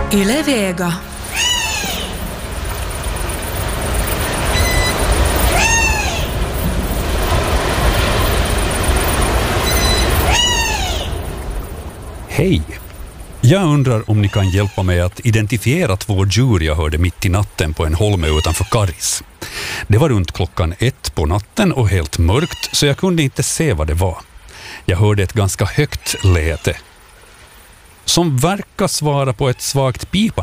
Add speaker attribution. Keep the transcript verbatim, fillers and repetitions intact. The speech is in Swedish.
Speaker 1: Yle Vega.
Speaker 2: Hej! Jag undrar om ni kan hjälpa mig att identifiera två djur jag hörde mitt i natten på en holme utanför Karis. Det var runt klockan ett på natten och helt mörkt så jag kunde inte se vad det var. Jag hörde ett ganska högt läte som verkar svara på ett svagt pipa.